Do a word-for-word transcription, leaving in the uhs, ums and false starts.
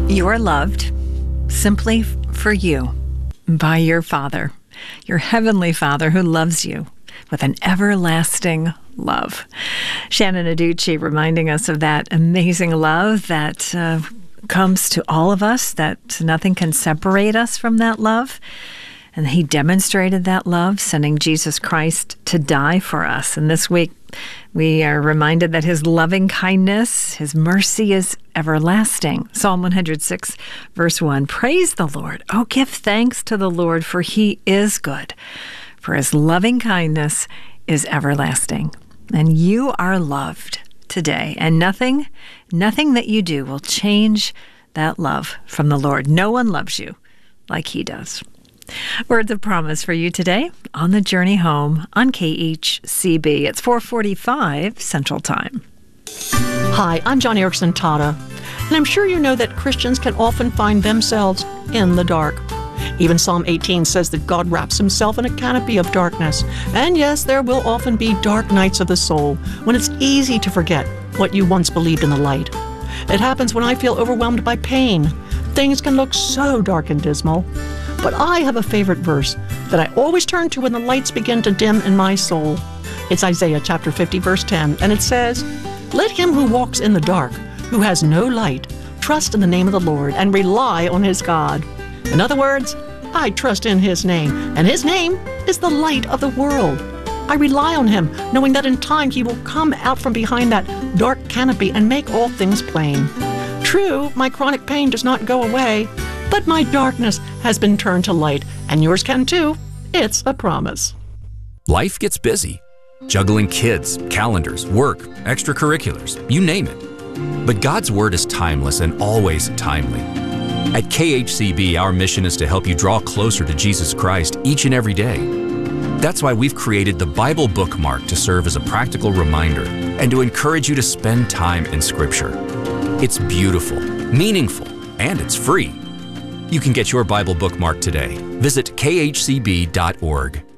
You are loved simply for you by your Father, your Heavenly Father who loves you with an everlasting love. Shannon Aducci reminding us of that amazing love that uh, comes to all of us, that nothing can separate us from that love. And he demonstrated that love, sending Jesus Christ to die for us. And this week, we are reminded that his loving kindness, his mercy is everlasting. Psalm one hundred six, verse one, praise the Lord. Oh, give thanks to the Lord, for he is good, for his loving kindness is everlasting. And you are loved today, and nothing, nothing that you do will change that love from the Lord. No one loves you like he does. Words of promise for you today on the journey home on K H C B. It's four forty-five Central Time. Hi, I'm John Erickson Tata, and I'm sure you know that Christians can often find themselves in the dark. Even Psalm eighteen says that God wraps himself in a canopy of darkness. And yes, there will often be dark nights of the soul when it's easy to forget what you once believed in the light. It happens when I feel overwhelmed by pain. Things can look so dark and dismal. But I have a favorite verse that I always turn to when the lights begin to dim in my soul. It's Isaiah chapter fifty, verse ten, and it says, let him who walks in the dark, who has no light, trust in the name of the Lord and rely on his God. In other words, I trust in his name, and his name is the light of the world. I rely on him, knowing that in time he will come out from behind that dark canopy and make all things plain. True, my chronic pain does not go away, but my darkness has been turned to light, and yours can too. It's a promise. Life gets busy. Juggling kids, calendars, work, extracurriculars, you name it. But God's Word is timeless and always timely. At K H C B, our mission is to help you draw closer to Jesus Christ each and every day. That's why we've created the Bible Bookmark to serve as a practical reminder and to encourage you to spend time in Scripture. It's beautiful, meaningful, and it's free. You can get your Bible bookmark today. Visit K H C B dot org.